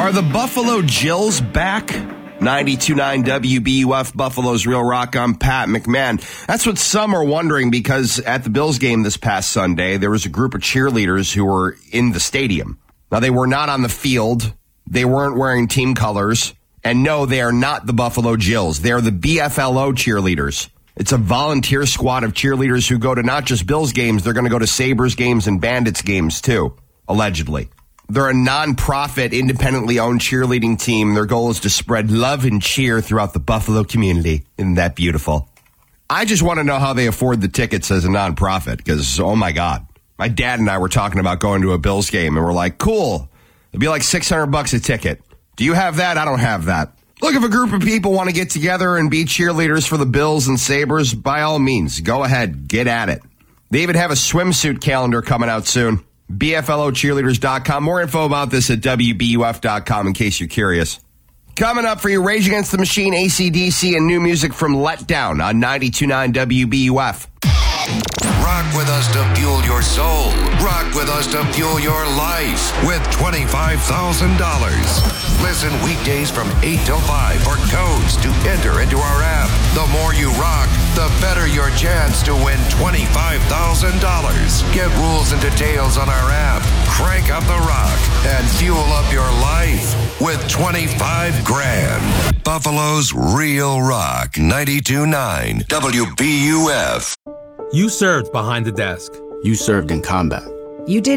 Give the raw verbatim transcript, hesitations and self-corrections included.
Are the Buffalo Jills back? ninety-two point nine W B U F, Buffalo's Real Rock. I'm Pat McMahon. That's what some are wondering, because at the Bills game this past Sunday, there was a group of cheerleaders who were in the stadium. Now, they were not on the field. They weren't wearing team colors. And no, they are not the Buffalo Jills. They are the B F L O cheerleaders. It's a volunteer squad of cheerleaders who go to not just Bills games, they're going to go to Sabres games and Bandits games too, allegedly. They're a non-profit, independently owned cheerleading team. Their goal is to spread love and cheer throughout the Buffalo community. Isn't that beautiful? I just want to know how they afford the tickets as a non-profit, because, oh my God. My dad and I were talking about going to a Bills game, and we're like, cool. It'd be like six hundred bucks a ticket. Do you have that? I don't have that. Look, if a group of people want to get together and be cheerleaders for the Bills and Sabres, by all means, go ahead, get at it. They even have a swimsuit calendar coming out soon. B F L O cheerleaders dot com. More info about this at W B U F dot com in case you're curious. Coming up for you, Rage Against the Machine, A C D C, and new music from Letdown on ninety-two point nine W B U F. Rock with us to fuel your soul. Rock with us to fuel your life with twenty-five thousand dollars. Listen weekdays from eight till five for codes to enter into our app. The more you rock, the better your chance to win twenty-five thousand dollars. Get rules and details on our app. Crank up the rock and fuel up your life with twenty-five grand. Buffalo's Real Rock, ninety-two point nine W B U F. You served behind the desk. You served in combat. You did